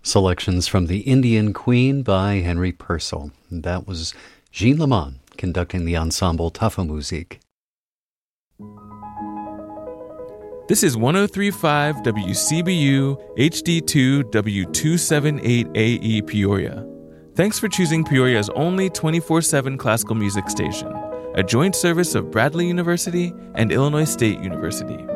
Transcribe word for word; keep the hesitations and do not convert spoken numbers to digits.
Selections from The Indian Queen by Henry Purcell. That was Jean Lamont conducting the ensemble Tafelmusik. This is one oh three point five W C B U H D two W two seventy-eight A E Peoria. Thanks for choosing Peoria's only twenty-four seven classical music station, a joint service of Bradley University and Illinois State University.